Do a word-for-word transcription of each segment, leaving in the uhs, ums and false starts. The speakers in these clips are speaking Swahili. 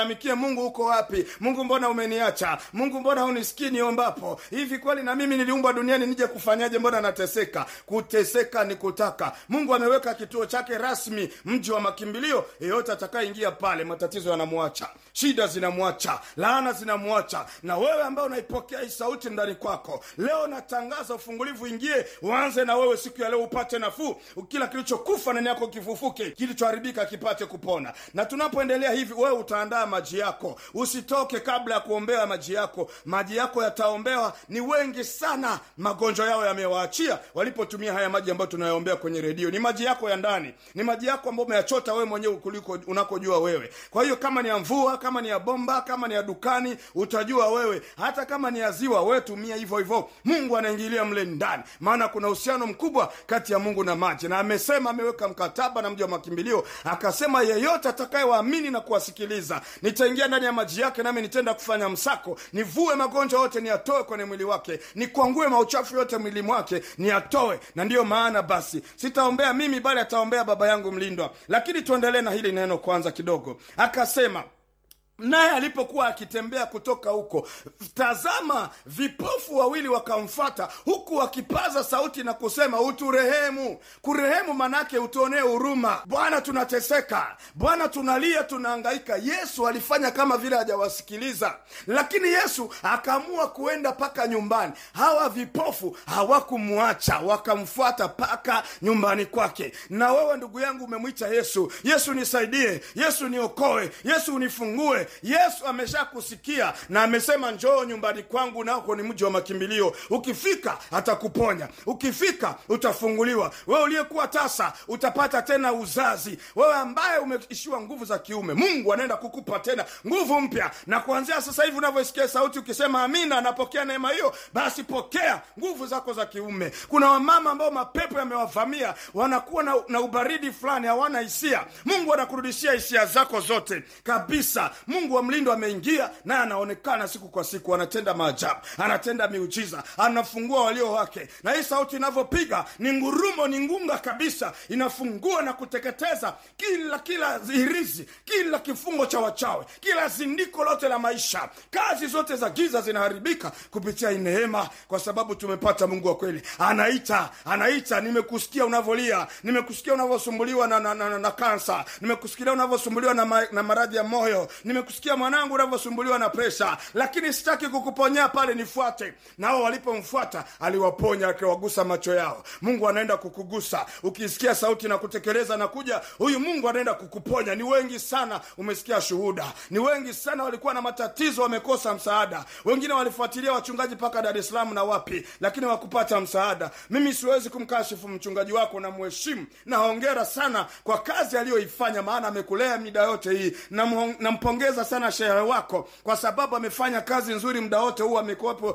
Amikie Mungu uko wapi? Mungu mbona umeniacha? Mungu mbona hunisikii niombapo? Hivi kweli na mimi niliumbwa duniani nije kufanyaje? Mbona nateseka? Kuteseka ni kutaka. Mungu ameweka kituo chake rasmi, mji wa makimbilio. Yeyote atakayeingia pale matatizo yanamwacha, shida zinamwacha, laana zinamwacha. Na wewe ambao unaipokea hii sauti ndani kwako, leo natangaza ufungulivu ingie, uanze na wewe siku ya leo upate nafuu. Kila kilichokufa ndani yako kifufuke, kilichoharibika kipate kupona. Na tunapoendelea hivi, wewe utaandaa maji yako. Usitoke kabla ya kuombea maji yako. Maji yako yataombewa. Ni wengi sana magonjwa yao yamewaachia walipotumia haya maji ambayo tunayoombea kwenye redio. Ni maji yako ya ndani, ni maji yako ambayo umeyachota wewe mwenyewe kuliko unakojua wewe. Kwa hiyo kama ni ya mvua, kama ni ya bomba, kama ni ya dukani, utajua wewe. Hata kama ni ya ziwa, wewe tumia hivyo hivyo. Mungu anaingilia mle ndani, maana kuna uhusiano mkubwa kati ya Mungu na maji. Na amesema, ameweka mkataba na mji wa makimbilio, akasema yeyote atakayewaamini na kuwasikiliza, nitaingia ndani ya maji yake, nami nitenda kufanya msako, nivue magonjwa yote niatoe kwenye mwili wake, nikwangue mauchafu yote mwili mwake niatoe. Na ndiyo maana basi sitaombea mimi, bali ataombea Baba yangu mlindwa. Lakini tuendelee na hili neno kwanza kidogo. Akasema, naye alipokuwa akitembea kutoka huko, tazama vipofu wawili wakamfuata, huku wakipaza sauti na kusema, uturehemu. Kurehemu manake utuonee huruma. Bwana, tunateseka. Bwana, tunalia, tunahangaika. Yesu alifanya kama vile hajawasikiliza, lakini Yesu akaamua kuenda paka nyumbani. Hawa vipofu hawakumuacha, wakamfuata paka nyumbani kwake. Na wewe ndugu yangu umemwita Yesu, Yesu nisaidie, Yesu niokoe, Yesu unifungue. Yesu amesha kusikia na amesema, njoo nyumbani kwangu, nako ni mji wa makimbilio. Ukifika atakuponya, ukifika utafunguliwa. Wewe uliyekuwa tasa utapata tena uzazi. Wewe ambaye umeishiwa nguvu za kiume, Mungu anaenda kukupa tena nguvu mpya. Na kuanzia sasa hivi unavyosikia sauti ukisema amina, napokea neema hiyo, basi pokea nguvu zako za kiume. Kuna wamama ambao mapepo yamewavamia, wanakuwa na, na ubaridi fulani, hawana hisia. Mungu anakurudishia hisia zako zote kabisa. Mungu wa mlindo ameingia, na anaonekana siku kwa siku, anatenda maajabu, anatenda miujiza, anafungua walio wake. Na hii sauti inavyopiga ni ngurumo, ni ngunga kabisa, inafungua na kuteketeza kila kila hirizi, kila kifungo cha wachawi, kila zindiko lote la maisha. Kazi zote za giza zinaharibika kupitia neema, kwa sababu tumepata Mungu wa kweli. Anaita, anaita, nimekusikia unavolia, nimekusikia unavosumbuliwa na na, na, na kansa, nimekusikia unavosumbuliwa na, ma, na maradhi ya moyo, nimekusikia mwanangu unavosumbuliwa na presha, lakini sitaki kukuponya pale, nifuate. Nao walipomfuata aliwaponya, akiwagusa macho yao. Mungu anaenda kukugusa. Ukisikia sauti na kutekeleza na kuja, huyu Mungu anaenda kukuponya. Ni wengi sana umesikia shuhuda, ni wengi sana walikuwa na matatizo, wamekosa msaada. Wengine walifuatilia wachungaji paka Dar es Salaam na wapi, lakini wakupata msaada. Mimi siwezi kumkashifu mchungaji wako, na muheshimu na hongera sana kwa kazi aliyoifanya, maana amekulea mida yote hii. Na nampongeza sana shehe wako, kwa sababu amefanya kazi nzuri muda wote huu. Amekuwepo,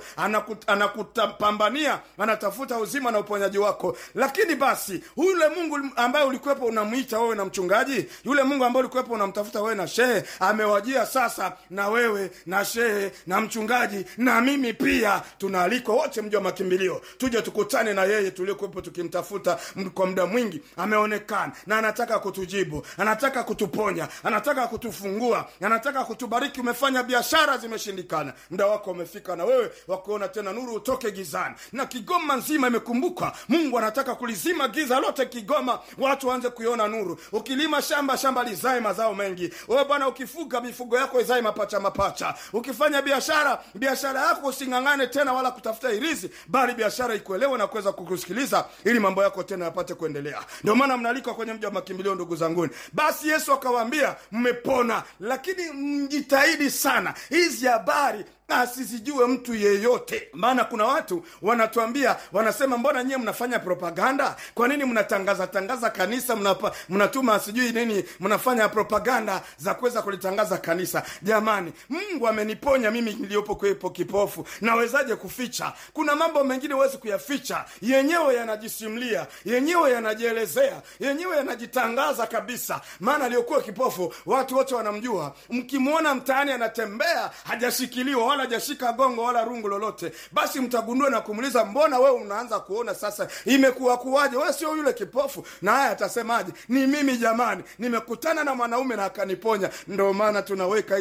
anakutapambania, anatafuta uzima na uponyaji wako. Lakini basi yule Mungu ambaye ulikuwepo unamuita wewe na mchungaji, yule Mungu ambaye ulikuwepo unamtafuta wewe na shehe, amewajia sasa na wewe na shehe na mchungaji na mimi pia. Tunaalikwa wote mji wa makimbilio, tuje tukutane na yeye tuliokuwepo tukimtafuta kwa muda mwingi. Ameonekana na anataka kutujibu, anataka kutuponya, anataka kutufungua, anataka kutubariki. Umefanya biashara zimeshindikana, muda wako umefika na wewe wakuona tena nuru, utoke gizani. Na Kigoma nzima imekumbuka, Mungu anataka kulizima giza lote Kigoma, watu waanze kuiona nuru. Ukilima shamba, shamba lizae mazao mengi. Wewe bwana, ukifuga mifugo yako izae mapacha mapacha. Ukifanya biashara, biashara yako usingangane tena wala kutafuta irizi, bali biashara ikuelewe na kuweza kukusikiliza, ili mambo yako tena yapate kuendelea. Ndio maana mnalikwa kwenye mji wa makimbilio, ndugu zangu. Basi Yesu akawaambia, mmepona, lakini mjitahidi sana hizi habari asizijue mtu yeyote. Maana kuna watu wanatuambia, wanasema, mbona nyie mnafanya propaganda? Kwa nini mnatangaza tangaza kanisa, mnapa, mnatuma sijui nini, mnafanya propaganda za kuweza kulitangaza kanisa? Jamani, Mungu ameniponya mimi niliopo kwepo kipofu, nawezaje kuficha? Kuna mambo mengine huwezi kuyaficha, yenyewe yanajisimlia, yenyewe yanajielezea, yenyewe yanajitangaza kabisa. Maana aliyokuwa kipofu watu wote wanamjua. Mkimuona mtaani anatembea hajashikiliwa wala hajashika gongo wala rungu lolote, basi mtagundua na kumuuliza, mbona wewe unaanza kuona sasa, imekuwa kuwaje? Wewe sio yule kipofu. Na haya atasemaje? Ni mimi jamani, nimekutana na mwanaume na akaniponya. Ndio maana tunaweka